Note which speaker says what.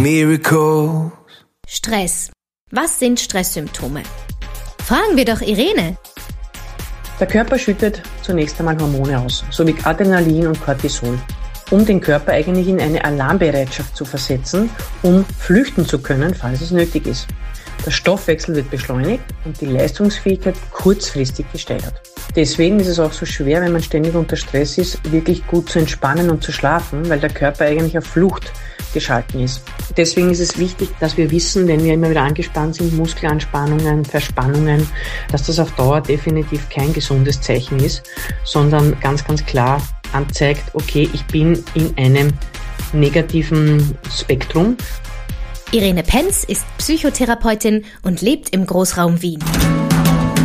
Speaker 1: miracles.
Speaker 2: Stress. Was sind Stresssymptome? Fragen wir doch Irene.
Speaker 3: Der Körper schüttet zunächst einmal Hormone aus, sowie Adrenalin und Cortisol, um den Körper eigentlich in eine Alarmbereitschaft zu versetzen, um flüchten zu können, falls es nötig ist. Der Stoffwechsel wird beschleunigt und die Leistungsfähigkeit kurzfristig gesteigert. Deswegen ist es auch so schwer, wenn man ständig unter Stress ist, wirklich gut zu entspannen und zu schlafen, weil der Körper eigentlich auf Flucht geschalten ist. Deswegen ist es wichtig, dass wir wissen, wenn wir immer wieder angespannt sind, Muskelanspannungen, Verspannungen, dass das auf Dauer definitiv kein gesundes Zeichen ist, sondern ganz, ganz klar anzeigt, okay, ich bin in einem negativen Spektrum.
Speaker 2: Irene Penz ist Psychotherapeutin und lebt im Großraum Wien.